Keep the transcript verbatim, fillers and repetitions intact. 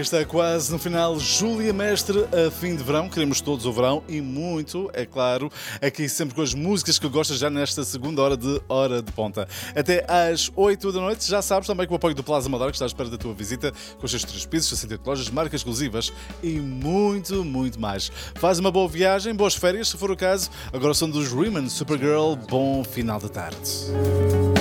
está quase no final. Júlia Mestre, a fim de verão. Queremos todos o verão e muito, é claro, aqui sempre com as músicas que gostas já nesta segunda hora de Hora de Ponta. Até às oito da noite. Já sabes também que o apoio do Plaza Amadora, que está à espera da tua visita, com os seus três pisos, sessenta e oito lojas, marcas exclusivas e muito, muito mais. Faz uma boa viagem, boas férias, se for o caso. Agora são dos Riemann Supergirl. Bom final de tarde.